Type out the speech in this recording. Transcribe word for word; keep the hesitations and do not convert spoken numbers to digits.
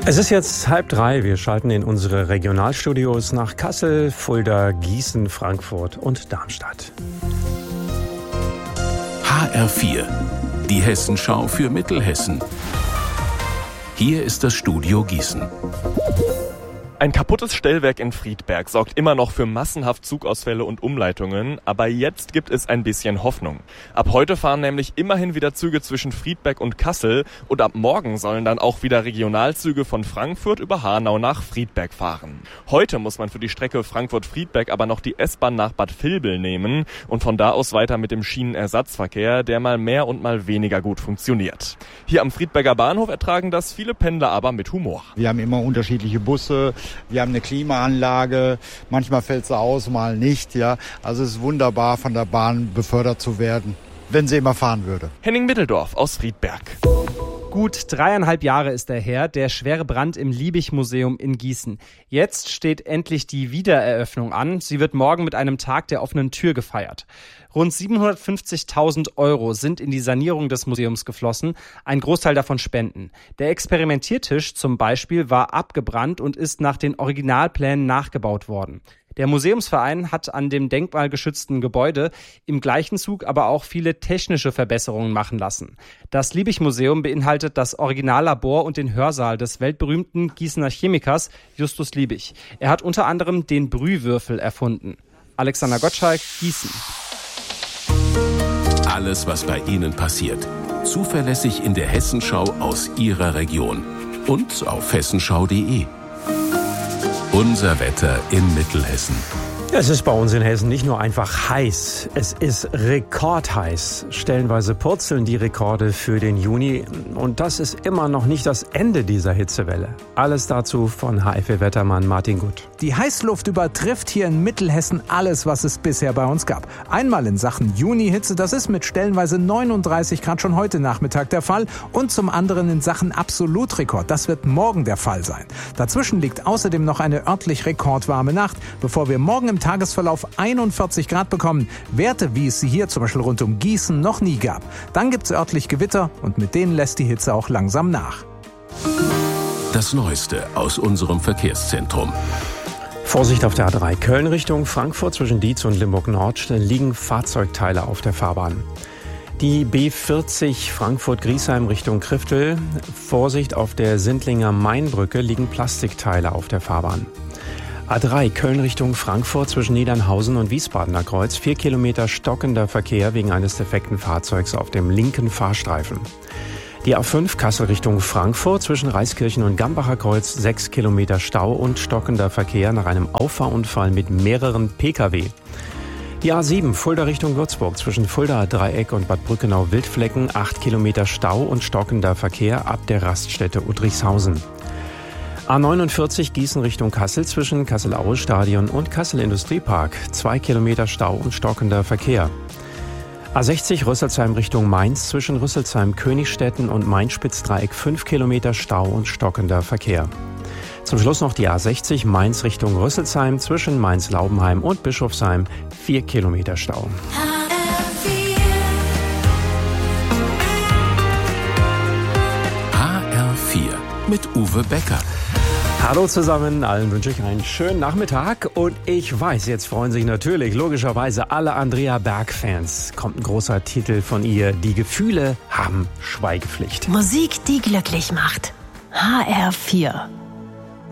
Es ist jetzt halb drei. Wir schalten in unsere Regionalstudios nach Kassel, Fulda, Gießen, Frankfurt und Darmstadt. H R vier, die Hessenschau für Mittelhessen. Hier ist das Studio Gießen. Ein kaputtes Stellwerk in Friedberg sorgt immer noch für massenhaft Zugausfälle und Umleitungen, aber jetzt gibt es ein bisschen Hoffnung. Ab heute fahren nämlich immerhin wieder Züge zwischen Friedberg und Kassel und ab morgen sollen dann auch wieder Regionalzüge von Frankfurt über Hanau nach Friedberg fahren. Heute muss man für die Strecke Frankfurt-Friedberg aber noch die S-Bahn nach Bad Vilbel nehmen und von da aus weiter mit dem Schienenersatzverkehr, der mal mehr und mal weniger gut funktioniert. Hier am Friedberger Bahnhof ertragen das viele Pendler aber mit Humor. Wir haben immer unterschiedliche Busse. Wir haben eine Klimaanlage, manchmal fällt sie aus, mal nicht. Ja, also es ist wunderbar, von der Bahn befördert zu werden, wenn sie immer fahren würde. Henning Mitteldorf aus Friedberg. Gut dreieinhalb Jahre ist er her, der schwere Brand im Liebig-Museum in Gießen. Jetzt steht endlich die Wiedereröffnung an. Sie wird morgen mit einem Tag der offenen Tür gefeiert. Rund siebenhundertfünfzigtausend Euro sind in die Sanierung des Museums geflossen, ein Großteil davon Spenden. Der Experimentiertisch zum Beispiel war abgebrannt und ist nach den Originalplänen nachgebaut worden. Der Museumsverein hat an dem denkmalgeschützten Gebäude im gleichen Zug aber auch viele technische Verbesserungen machen lassen. Das Liebig-Museum beinhaltet das Originallabor und den Hörsaal des weltberühmten Gießener Chemikers Justus Liebig. Er hat unter anderem den Brühwürfel erfunden. Alexander Gottschalk, Gießen. Alles, was bei Ihnen passiert, zuverlässig in der Hessenschau aus Ihrer Region und auf hessenschau punkt de. Unser Wetter in Mittelhessen. Es ist bei uns in Hessen nicht nur einfach heiß, es ist rekordheiß. Stellenweise purzeln die Rekorde für den Juni und das ist immer noch nicht das Ende dieser Hitzewelle. Alles dazu von H F vier-Wettermann Martin Gut. Die Heißluft übertrifft hier in Mittelhessen alles, was es bisher bei uns gab. Einmal in Sachen Junihitze, das ist mit stellenweise neununddreißig Grad schon heute Nachmittag der Fall, und zum anderen in Sachen Absolutrekord, das wird morgen der Fall sein. Dazwischen liegt außerdem noch eine örtlich rekordwarme Nacht, bevor wir morgen im Tagesverlauf einundvierzig Grad bekommen. Werte, wie es sie hier zum Beispiel rund um Gießen noch nie gab. Dann gibt's örtlich Gewitter und mit denen lässt die Hitze auch langsam nach. Das Neueste aus unserem Verkehrszentrum. Vorsicht auf der A drei Köln Richtung Frankfurt zwischen Dietz und Limburg-Nord liegen Fahrzeugteile auf der Fahrbahn. Die B vierzig Frankfurt-Griesheim Richtung Kriftel. Vorsicht auf der Sindlinger Mainbrücke liegen Plastikteile auf der Fahrbahn. A drei Köln Richtung Frankfurt zwischen Niedernhausen und Wiesbadener Kreuz. Vier Kilometer stockender Verkehr wegen eines defekten Fahrzeugs auf dem linken Fahrstreifen. Die A fünf Kassel Richtung Frankfurt zwischen Reiskirchen und Gambacher Kreuz. Sechs Kilometer Stau und stockender Verkehr nach einem Auffahrunfall mit mehreren Pkw. Die A sieben Fulda Richtung Würzburg zwischen Fuldaer Dreieck und Bad Brückenau-Wildflecken. Acht Kilometer Stau und stockender Verkehr ab der Raststätte Udrichshausen. A neunundvierzig Gießen Richtung Kassel zwischen Kassel-Aue-Stadion und Kassel-Industriepark. Zwei Kilometer Stau und stockender Verkehr. A sechzig Rüsselsheim Richtung Mainz zwischen Rüsselsheim-Königstetten und Main-Spitz-Dreieck. Fünf Kilometer Stau und stockender Verkehr. Zum Schluss noch die A sechzig Mainz Richtung Rüsselsheim zwischen Mainz-Laubenheim und Bischofsheim. Vier Kilometer Stau. H R vier mit Uwe Becker. Hallo zusammen, allen wünsche ich einen schönen Nachmittag und ich weiß, jetzt freuen sich natürlich logischerweise alle Andrea Berg-Fans. Kommt ein großer Titel von ihr, die Gefühle haben Schweigepflicht. Musik, die glücklich macht. H R vier.